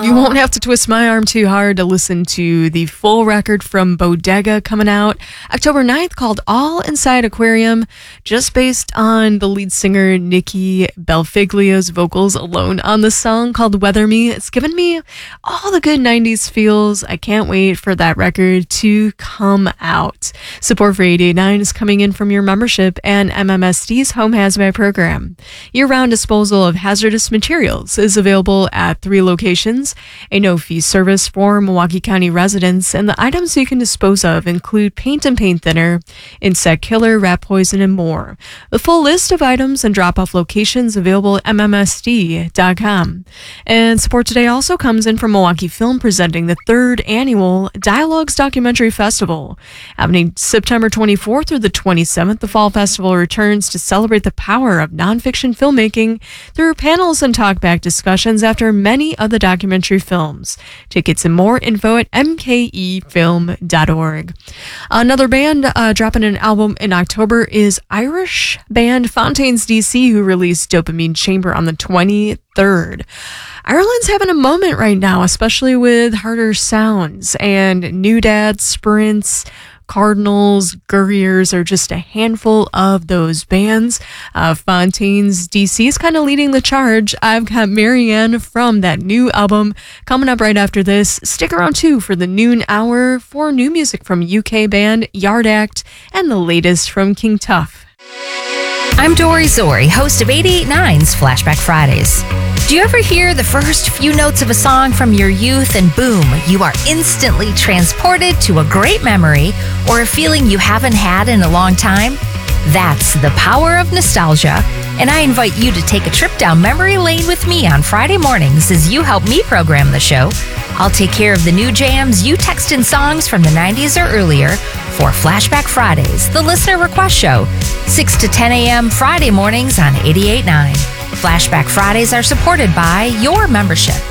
You won't have to twist my arm too hard to listen to the full record from Bodega coming out October 9th called All Inside Aquarium, just based on the lead singer Nikki Belfiglia's vocals alone on the song called Weather Me. It's given me all the good 90s feels. I can't wait for that record to come out. Support for 88.9 is coming in from your membership and MMSD's Home Hazmat program. Year-round disposal of hazardous materials is available at 3 locations, a no-fee service for Milwaukee County residents, and the items you can dispose of include paint and paint thinner, insect killer, rat poison, and more. The full list of items and drop-off locations available at MMSD.com. And support today also comes in from Milwaukee Film, presenting the 3rd annual Dialogues Documentary Festival. Happening September 24th through the 27th, the Fall Festival returns to celebrate the power of nonfiction filmmaking through panels and talkback discussions after many of the documentary films. Tickets and more info at mkefilm.org. Another band dropping an album in October is Irish band Fontaines DC, who released Dopamine Chamber on the 23rd. Ireland's having a moment right now, especially with harder sounds, and New Dad, Sprints, Cardinals, Gurriers are just a handful of those bands. Fontaines DC is kind of leading the charge. I've got Marianne from that new album coming up right after this. Stick around too for the noon hour for new music from UK band Yard Act and the latest from King Tuff. I'm Dory Zori, host of 88.9's Flashback Fridays. Do you ever hear the first few notes of a song from your youth and boom, you are instantly transported to a great memory or a feeling you haven't had in a long time? That's the power of nostalgia, and I invite you to take a trip down memory lane with me on Friday mornings as you help me program the show. I'll take care of the new jams you text in songs from the 90s or earlier for Flashback Fridays, the listener request show, 6 to 10 a.m. Friday mornings on 88.9. Flashback Fridays are supported by your membership.